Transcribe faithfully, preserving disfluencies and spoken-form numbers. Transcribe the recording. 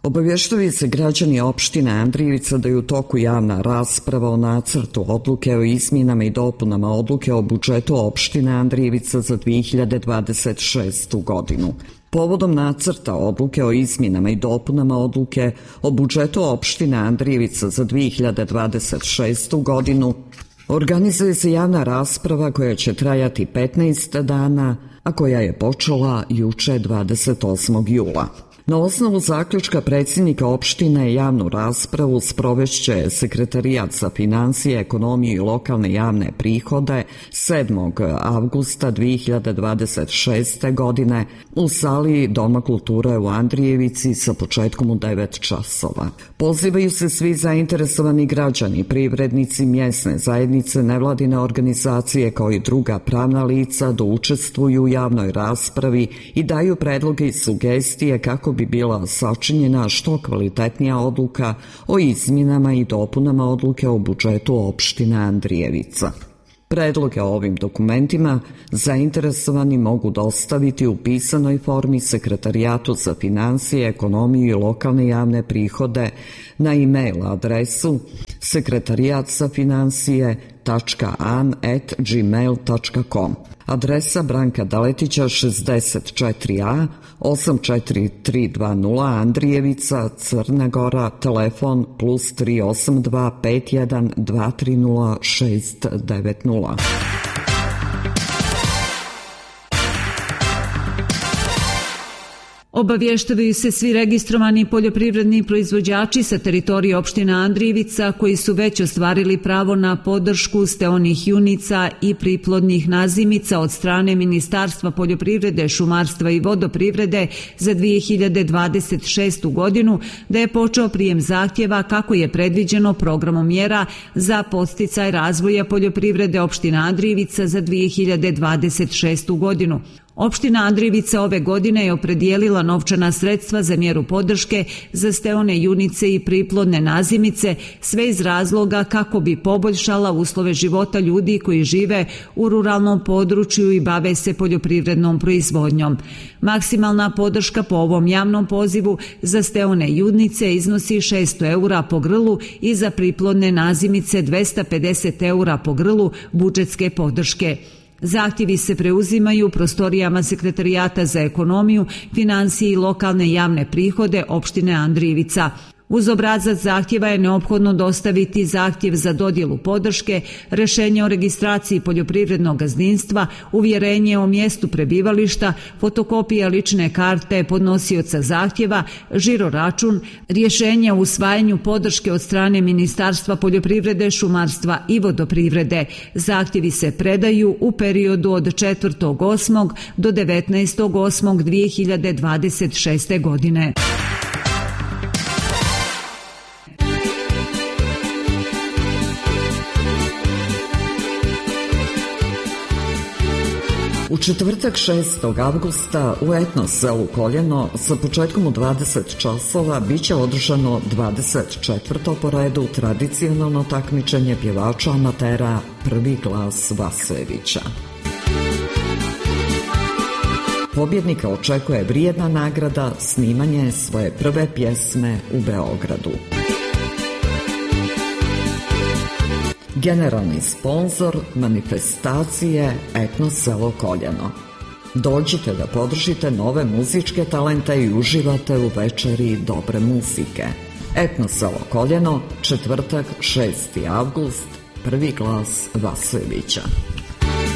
Obavještavaju se građani opštine Andrijevica da je u toku javna rasprava o nacrtu odluke o izmjenama i dopunama odluke o budžetu opštine Andrijevica za dve hiljade dvadeset šestu godinu. Povodom nacrta odluke o izmjenama i dopunama odluke o budžetu opštine Andrijevica za dve hiljade dvadeset šestu godinu organizuje se javna rasprava koja će trajati petnaest dana, a koja je počela juče dvadeset osmog jula. Na osnovu zaključka predsjednika opštine javnu raspravu sprovešće Sekretarijat za finansije, ekonomiju i lokalne javne prihode sedmog avgusta dve hiljade dvadeset šeste. godine u sali Doma kulture u Andrijevici sa početkom u devet časova. Pozivaju se svi zainteresovani građani, privrednici, mjesne zajednice, nevladine organizacije kao i druga pravna lica da učestvuju u javnoj raspravi i daju predloge i sugestije kako bi bila sačinjena što kvalitetnija odluka o izmjenama i dopunama odluke o budžetu opštine Andrijevica. Predloge o ovim dokumentima zainteresovani mogu dostaviti u pisanoj formi Sekretarijatu za finansije, ekonomiju i lokalne javne prihode na e-mail adresu sekretarijat za finansije tačka an at gmail tačka com. Adresa Branka Daletića šezdeset četiri a osam četiri tri dva nula Andrijevica, Crna Gora, telefon plus tri osam dva pet jedan dva tri nula šest devet nula. Obavještavaju se svi registrovani poljoprivredni proizvođači sa teritorije opštine Andrijevica koji su već ostvarili pravo na podršku steonih junica i priplodnih nazimica od strane Ministarstva poljoprivrede, šumarstva i vodoprivrede za dve hiljade dvadeset šestu. godinu, da je počeo prijem zahtjeva kako je predviđeno programom mjera za podsticaj razvoja poljoprivrede opštine Andrijevica za dve hiljade dvadeset šestu. godinu. Opština Andrijevica ove godine je opredijelila novčana sredstva za mjeru podrške za steone junice i priplodne nazimice, sve iz razloga kako bi poboljšala uslove života ljudi koji žive u ruralnom području i bave se poljoprivrednom proizvodnjom. Maksimalna podrška po ovom javnom pozivu za steone junice iznosi šesto eura po grlu i za priplodne nazimice dvesta pedeset eura po grlu budžetske podrške. Zahtjevi se preuzimaju u prostorijama Sekretarijata za ekonomiju, finansije i lokalne javne prihode opštine Andrijevica. Uz obrazac zahtjeva je neophodno dostaviti zahtjev za dodjelu podrške, rješenje o registraciji poljoprivrednog gazdinstva, uvjerenje o mjestu prebivališta, fotokopija lične karte podnosioca zahtjeva, žiro račun, rješenje o usvajanju podrške od strane Ministarstva poljoprivrede, šumarstva i vodoprivrede. Zahtjevi se predaju u periodu od četvrtog osmog do devetnaestog osmog dve hiljade dvadeset šeste. godine. U četvrtak šestog avgusta u etno selu Koljeno sa početkom u dvadeset časova biće održano dvadeset četvrto po redu tradicionalno takmičenje pjevača amatera Prvi glas Vasojevića. Pobjednika očekuje vrijedna nagrada, snimanje svoje prve pjesme u Beogradu. Generalni sponzor manifestacije Etno selo Koljeno. Dođite da podržite nove muzičke talente i uživate u večeri dobre muzike. Etno selo Koljeno, četvrtak šesti avgust, Prvi glas Vasojevića.